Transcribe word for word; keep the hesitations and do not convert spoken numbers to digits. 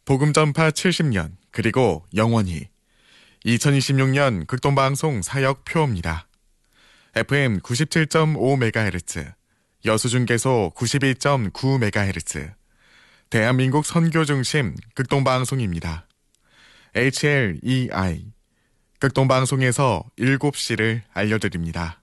복음 전파 칠십 년, 그리고 영원히. 이천이십육 년 극동방송 사역 표입니다. 에프엠 구십칠 점 오 메가헤르츠, 여수중계소 구십이 점 구 메가헤르츠, 대한민국 선교 중심 극동방송입니다. 에이치엘이아이, 극동방송에서 일곱 시를 알려드립니다.